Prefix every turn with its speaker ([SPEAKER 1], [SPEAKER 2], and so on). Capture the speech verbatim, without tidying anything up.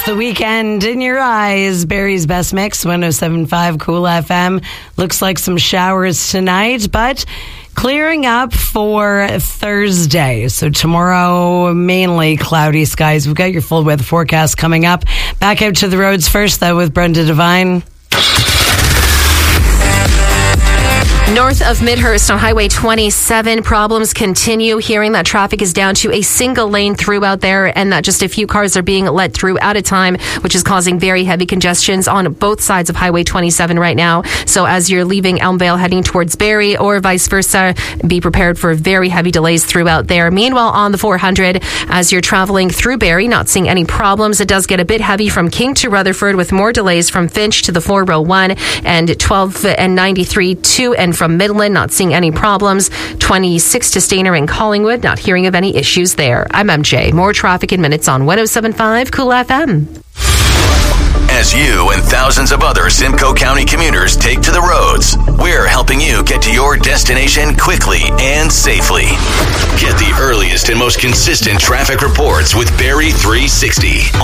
[SPEAKER 1] It's the weekend in your eyes. Barry's Best Mix, one oh seven point five Cool F M. Looks like some showers tonight, but clearing up for Thursday. So tomorrow, mainly cloudy skies. We've got your full weather forecast coming up. Back out to the roads first, though, with Brenda Devine.
[SPEAKER 2] North of Midhurst on Highway twenty-seven, problems continue. Hearing that traffic is down to a single lane throughout there, and that just a few cars are being let through at a time, which is causing very heavy congestions on both sides of Highway twenty-seven right now. So as you're leaving Elmvale heading towards Barrie or vice versa, be prepared for very heavy delays throughout there. Meanwhile, on the four hundred, as you're traveling through Barrie, not seeing any problems. It does get a bit heavy from King to Rutherford, with more delays from Finch to the four row one and twelve and ninety-three to and from Midland, not seeing any problems. twenty-six to Stainer and Collingwood, not hearing of any issues there. I'm M J. More traffic in minutes on one oh seven point five Cool F M.
[SPEAKER 3] As you and thousands of other Simcoe County commuters take to the roads, we're helping you get to your destination quickly and safely. Get the earliest and most consistent traffic reports with Barrie three sixty.